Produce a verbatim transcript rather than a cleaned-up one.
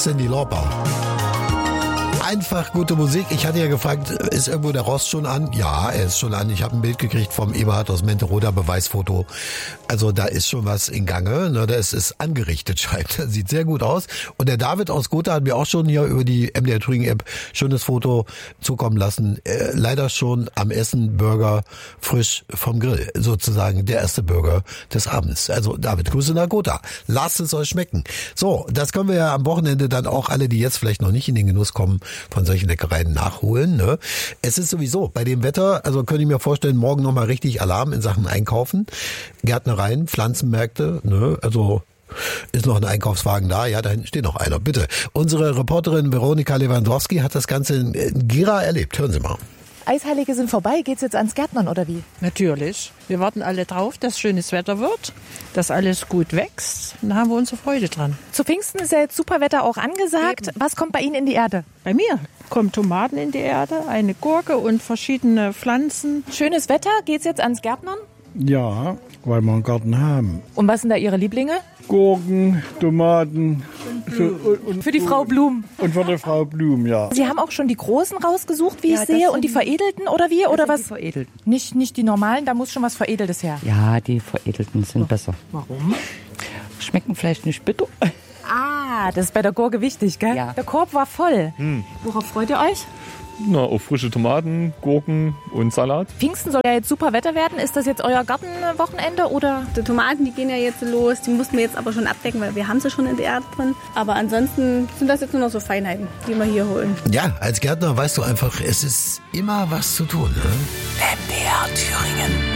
Cyndi Lauper. Einfach gute Musik. Ich hatte ja gefragt, ist irgendwo der Rost schon an? Ja, er ist schon an. Ich habe ein Bild gekriegt vom Eberhard aus Menteroda, Beweisfoto. Also da ist schon was in Gange. Ne, das ist angerichtet, schreibt. Das sieht sehr gut aus. Und der David aus Gotha hat mir auch schon hier über die M D R Thüringen App schönes Foto zukommen lassen. Äh, leider schon am Essen Burger frisch vom Grill. Sozusagen der erste Burger des Abends. Also David, Grüße nach Gotha. Lasst es euch schmecken. So, das können wir ja am Wochenende dann auch alle, die jetzt vielleicht noch nicht in den Genuss kommen, von solchen Leckereien nachholen. Ne? Es ist sowieso bei dem Wetter, also könnte ich mir vorstellen, morgen nochmal richtig Alarm in Sachen Einkaufen. Gärtnereien, Pflanzenmärkte, ne? Also ist noch ein Einkaufswagen da? Ja, da hinten steht noch einer. Bitte. Unsere Reporterin Veronika Lewandowski hat das Ganze in Gera erlebt. Hören Sie mal. Eisheilige sind vorbei. Geht's jetzt ans Gärtnern oder wie? Natürlich. Wir warten alle drauf, dass schönes Wetter wird, dass alles gut wächst. Und da haben wir unsere Freude dran. Zu Pfingsten ist ja jetzt super Wetter auch angesagt. Eben. Was kommt bei Ihnen in die Erde? Bei mir kommen Tomaten in die Erde, eine Gurke und verschiedene Pflanzen. Schönes Wetter. Geht's jetzt ans Gärtnern? Ja, weil wir einen Garten haben. Und was sind da Ihre Lieblinge? Gurken, Tomaten. Für, und, und, für die Frau Blum. Und für die Frau Blum, ja. Sie haben auch schon die großen rausgesucht, wie ja, ich sehe, und die veredelten, oder wie? Oder was? Die veredelten. Nicht, nicht die normalen, da muss schon was Veredeltes her. Ja, die veredelten sind besser. Warum? Schmecken vielleicht nicht bitter. Ah, das ist bei der Gurke wichtig, gell? Ja. Der Korb war voll. Hm. Worauf freut ihr euch? Na, auf frische Tomaten, Gurken und Salat. Pfingsten soll ja jetzt super Wetter werden. Ist das jetzt euer Gartenwochenende oder? Die Tomaten, die gehen ja jetzt los. Die mussten wir jetzt aber schon abdecken, weil wir haben sie schon in der Erde drin. Aber ansonsten sind das jetzt nur noch so Feinheiten, die wir hier holen. Ja, als Gärtner weißt du einfach, es ist immer was zu tun. Ne? M D R Thüringen.